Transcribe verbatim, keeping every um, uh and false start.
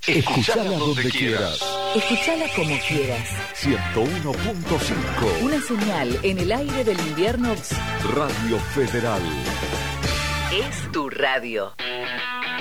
Escuchala donde quieras. Escuchala como quieras. ciento uno punto cinco. Una señal en el aire del invierno. Radio Federal. Es tu radio.